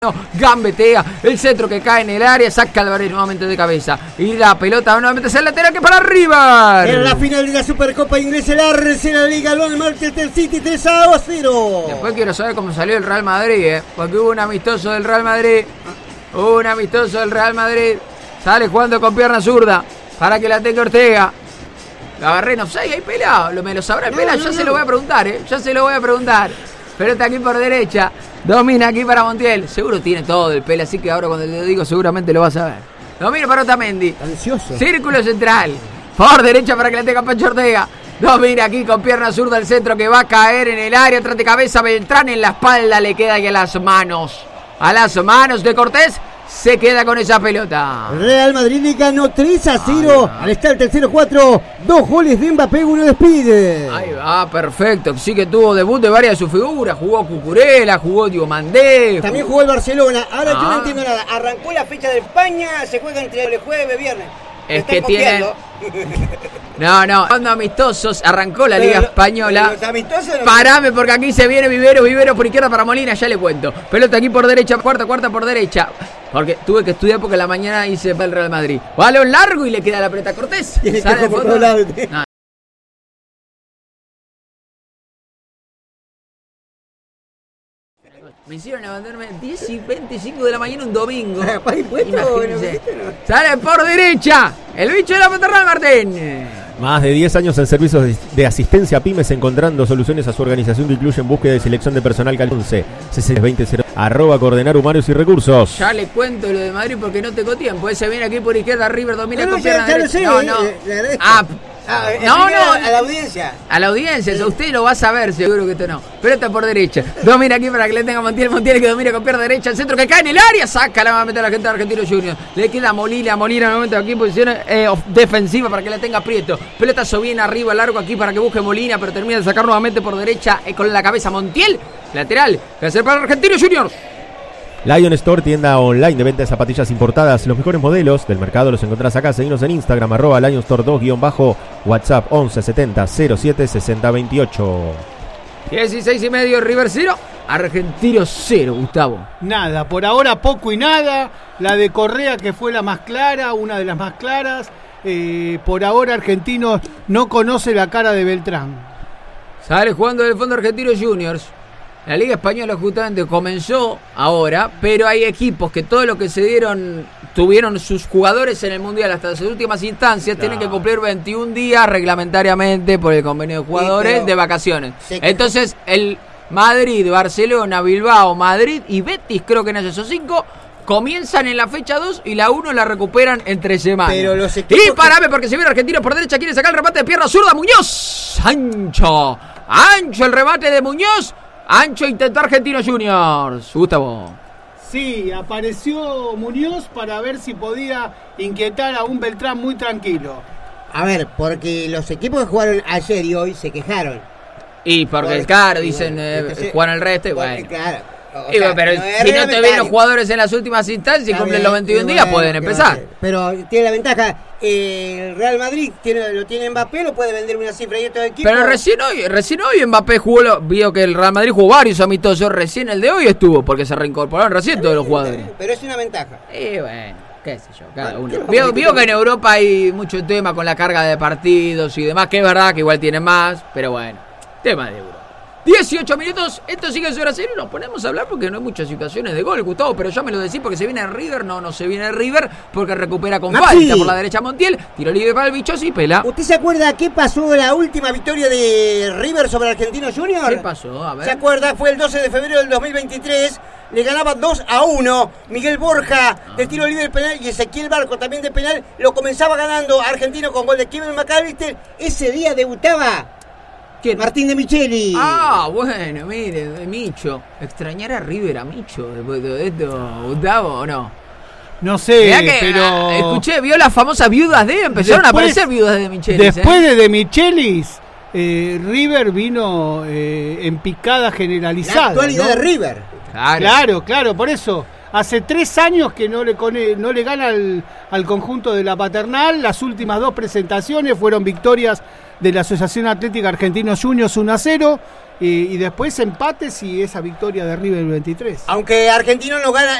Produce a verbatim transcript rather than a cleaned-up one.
Gambetea, el centro que cae en el área, saca Álvarez nuevamente de cabeza y la pelota nuevamente es el lateral que para arriba. En la final de la Supercopa Inglesa, el Arsenal le ganó al Manchester City tres a cero. Después quiero saber cómo salió el Real Madrid, ¿eh? Porque hubo un amistoso del Real Madrid, hubo un amistoso del Real Madrid, sale jugando con pierna zurda para que la tenga Ortega. La agarré en offside, ahí pelado, ¿me lo sabrá el pelado? No, no, ya no. Se lo voy a preguntar, ¿eh? Ya se lo voy a preguntar. Pelota aquí por derecha, domina aquí para Montiel. Seguro tiene todo el pelo, así que ahora cuando le digo seguramente lo vas a ver. Domina para Otamendi. Ansioso. Círculo central. Por derecha para que la tenga Pancho Ortega. Domina aquí con pierna zurda el centro que va a caer en el área. Tras de cabeza, Beltrán en la espalda. Le queda ahí a las manos. A las manos de Cortés. Se queda con esa pelota. Real Madrid le ganó tres a cero. Al estar el tercero cuatro. Dos goles de Mbappé, uno despide. Ahí va, perfecto. Sí que tuvo debut de varias de sus figuras. Jugó Cucurella, jugó Diomandé. También jugó el Barcelona. Ahora ah. yo no entiendo nada. Arrancó la fecha de España. Se juega entre el jueves y viernes. Es que tienen... No, no, cuando amistosos arrancó la Liga pero, Española. No... Parame porque aquí se viene Vivero, Vivero por izquierda para Molina, ya le cuento. Pelota aquí por derecha, cuarta, cuarta por derecha. Porque tuve que estudiar porque en la mañana hice para el Real Madrid. Balón largo y le queda la pelota a Cortés. Sale por todos lados. No. Me hicieron levantarme diez y veinticinco de la mañana un domingo. Sale por derecha. El bicho de la Real Martín. Más de diez años en servicios de asistencia a pymes, encontrando soluciones a su organización que incluyen búsqueda y selección de personal. Cal once sesenta veinte cero arroba coordenar humanos y recursos. Ya le cuento lo de Madrid porque no tengo tiempo. Ese viene aquí por izquierda, River domina no, con no, pierna ya, ya derecha. Sé, no, no. Eh, eh, ah, Ah, no, no, a la audiencia. A la audiencia, sí. Usted lo va a saber, seguro que usted no. Pelota por derecha. Domina aquí para que le tenga Montiel. Montiel que domina con pierna derecha. El centro que cae en el área. Saca nuevamente a la gente de Argentino Juniors. Le queda Molina. Molina nuevamente aquí en posición eh, defensiva para que la tenga Prieto. Pelotazo bien arriba, largo aquí para que busque Molina. Pero termina de sacar nuevamente por derecha eh, con la cabeza Montiel. Lateral. Que hacer para Argentino Juniors. Lion Store, tienda online de venta de zapatillas importadas. Los mejores modelos del mercado los encontrás acá. Seguinos en Instagram, arroba Lion Store dos guión bajo, WhatsApp once setenta cero siete sesenta veintiocho. dieciséis y medio, River cero, Argentino cero, Gustavo. Nada, por ahora poco y nada. La de Correa, que fue la más clara, una de las más claras. Eh, por ahora Argentino no conoce la cara de Beltrán. Sale jugando del fondo Argentino Juniors. La Liga Española justamente comenzó ahora, pero hay equipos que todo lo que se dieron, tuvieron sus jugadores en el Mundial hasta sus últimas instancias, claro. Tienen que cumplir veintiún días reglamentariamente por el convenio de jugadores sí, de vacaciones. Entonces, el Madrid, Barcelona, Bilbao, Madrid y Betis, creo que en esos cinco, comienzan en la fecha dos y la uno la recuperan entre semanas. Pero los equipos y parame porque se viene Argentino por derecha, quiere sacar el remate de pierna zurda, Muñoz. Ancho, ancho el remate de Muñoz. Ancho intentó Argentino Juniors. Gustavo. Sí, apareció Muñoz para ver si podía inquietar a un Beltrán muy tranquilo. A ver, porque los equipos que jugaron ayer y hoy se quejaron. Y porque, porque claro, dicen, bueno, eh, entonces, juegan el resto y bueno. Claro. O y, sea, pero no si no te ven los jugadores en las últimas instancias y cumplen los veintiún días, bueno, pueden empezar. Pero tiene la ventaja, eh, el Real Madrid tiene, lo tiene Mbappé, lo puede vender una cifra y estos equipos. Pero recién hoy, recién hoy Mbappé jugó, lo, vio que el Real Madrid jugó varios amistosos, recién el de hoy estuvo, porque se reincorporaron recién todos los jugadores. Pero es una ventaja. Y bueno, qué sé yo, cada uno. Vio, vio que en Europa hay mucho tema con la carga de partidos y demás, que es verdad que igual tienen más, pero bueno, tema de Europa. dieciocho minutos, esto sigue su hora cero. Nos ponemos a hablar porque no hay muchas situaciones de gol, Gustavo, pero ya me lo decís porque se viene River. No, no se viene River porque recupera con Maxi. Falta por la derecha Montiel. Tiro libre para el bichoso y pela. ¿Usted se acuerda qué pasó la última victoria de River sobre Argentino Juniors? ¿Qué pasó? A ver. ¿Se acuerda? Fue el doce de febrero del dos mil veintitrés. Le ganaba dos a uno. Miguel Borja de tiro libre del penal y Ezequiel Barco también de penal. Lo comenzaba ganando Argentino con gol de Kevin McAllister. Ese día debutaba ¿quién? Martín de Micheli. Ah, bueno, mire, de Micho. ¿Extrañar a River a Micho después de esto, Gustavo, o no? No sé, que, pero... Ah, escuché, vio las famosas viudas de... Empezaron después, a aparecer viudas de Michelis. Después ¿eh? de De Michelis, eh, River vino eh, en picada generalizada. La actualidad, ¿no? De River. Claro. claro, claro, por eso. Hace tres años que no le, cone, no le gana al, al conjunto de la Paternal. Las últimas dos presentaciones fueron victorias de la Asociación Atlética Argentinos Juniors uno a cero. Y, y después empates y esa victoria de River veintitrés. Aunque Argentino no gana